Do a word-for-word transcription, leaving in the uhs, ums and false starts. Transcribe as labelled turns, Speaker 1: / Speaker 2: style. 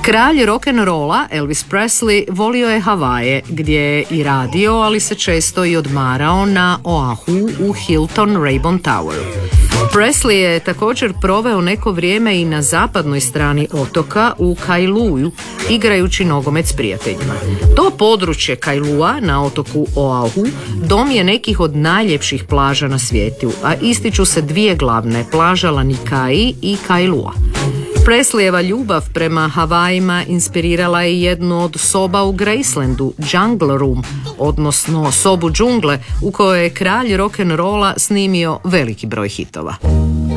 Speaker 1: Kralj rock'n'rolla Elvis Presley volio je Havaje, gdje je i radio, ali se često i odmarao na Oahu u Hilton Raybon Toweru. Presley je također proveo neko vrijeme i na zapadnoj strani otoka u Kailouju, igrajući nogomet s prijateljima. To područje Kailua na otoku Oahu dom je nekih od najljepših plaža na svijetu, a ističu se dvije glavne, plaža Lanikai i Kailua. Presleyjeva ljubav prema Havajima inspirirala je jednu od soba u Gracelandu, Jungle Room, odnosno sobu džungle u kojoj je kralj rock'n'rolla snimio veliki broj hitova.